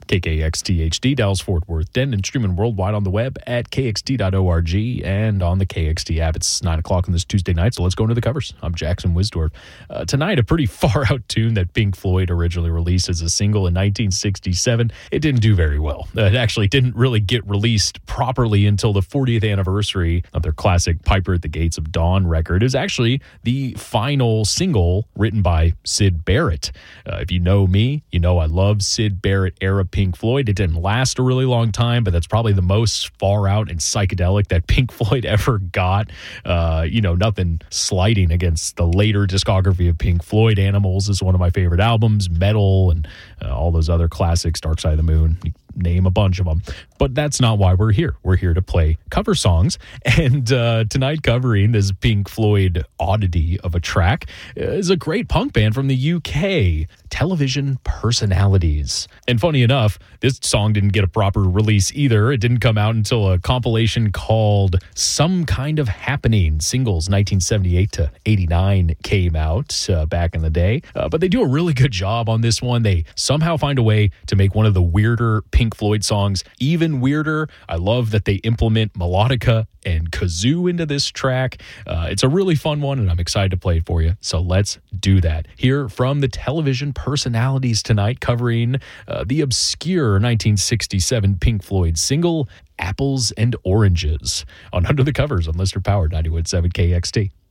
KKXT HD, Dallas, Fort Worth, Denton, streaming worldwide on the web at kxt.org and on the KXT app. It's 9 o'clock on this Tuesday night, so let's go into the covers. I'm Jackson Wisdorf. Tonight, a pretty far-out tune that Pink Floyd originally released as a single in 1967. It didn't do very well. It actually didn't really get released properly until the 40th anniversary of their classic Piper at the Gates of Dawn record. It was actually the final single written by Syd Barrett. If you know me, you know I love Syd Barrett-era Pink Floyd. It didn't last a really long time, but that's probably the most far-out and psychedelic that Pink Floyd ever got. Nothing slighting against the later discography of Pink Floyd. Animals is one of my favorite albums, Metal, and all those other classics, Dark Side of the Moon. Name a bunch of them. But that's not why we're here. We're here to play cover songs. And tonight, covering this Pink Floyd oddity of a track is a great punk band from the UK, Television Personalities. And funny enough, this song didn't get a proper release either. It didn't come out until a compilation called Some Kind of Happening. Singles 1978 to 89 came out back in the day. But they do a really good job on this one. They somehow find a way to make one of the weirder Pink Floyd songs even weirder. I love that they implement melodica and kazoo into this track. It's a really fun one, and I'm excited to play it for you. So let's do that. Here from the Television Personalities tonight, covering the obscure 1967 Pink Floyd single, Apples and Oranges, on Under the Covers on Listener Powered 91.7 KXT.